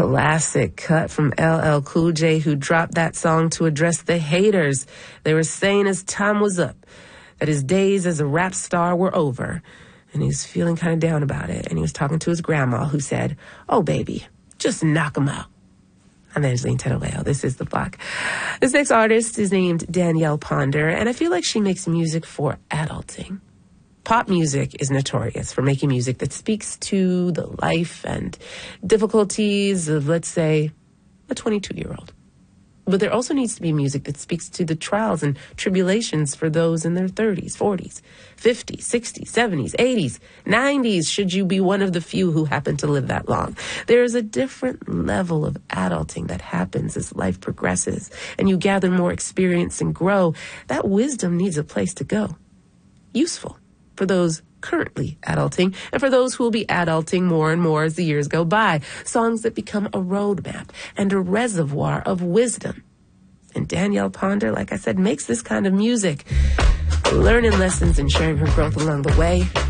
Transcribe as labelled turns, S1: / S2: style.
S1: classic cut from LL Cool J, who dropped that song to address the haters. They were saying his time was up, that his days as a rap star were over, and he was feeling kind of down about it. And he was talking to his grandma, who said, "Oh, baby, just knock him out." I'm Angeline Tenoleo. This is The Block. This next artist is named Danielle Ponder, and I feel like she makes music for adulting. Pop music is notorious for making music that speaks to the life and difficulties of, let's say, a 22-year-old. But there also needs to be music that speaks to the trials and tribulations for those in their 30s, 40s, 50s, 60s, 70s, 80s, 90s, should you be one of the few who happen to live that long. There is a different level of adulting that happens as life progresses and you gather more experience and grow. That wisdom needs a place to go. Useful for those currently adulting, and for those who will be adulting more and more as the years go by. Songs that become a roadmap and a reservoir of wisdom. And Danielle Ponder, like I said, makes this kind of music, learning lessons and sharing her growth along the way.